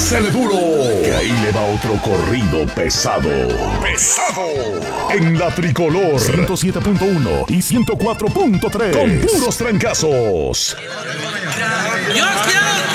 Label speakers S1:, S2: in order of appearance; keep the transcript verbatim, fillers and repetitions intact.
S1: Dásele duro, que ahí le va otro corrido pesado. Pesado. En la Tricolor ciento siete punto uno y ciento cuatro punto tres. Con puros trancazos.
S2: Yo quiero